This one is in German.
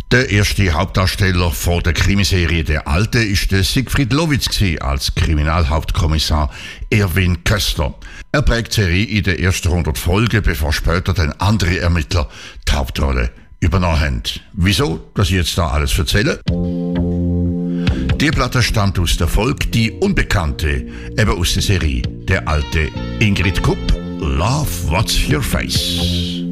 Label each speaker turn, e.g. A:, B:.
A: Der erste Hauptdarsteller von der Krimiserie Der Alte ist der Siegfried Lowitz als Kriminalhauptkommissar Erwin Köster. Er prägt die Serie in den ersten 100 Folgen, bevor später dann andere Ermittler die Hauptrolle übernommen haben. Wieso, dass ich jetzt da alles erzähle? Die Platte stammt aus der Folge Die Unbekannte, eben aus der Serie Der Alte. Ingrid Kupp, Love What's Your Face.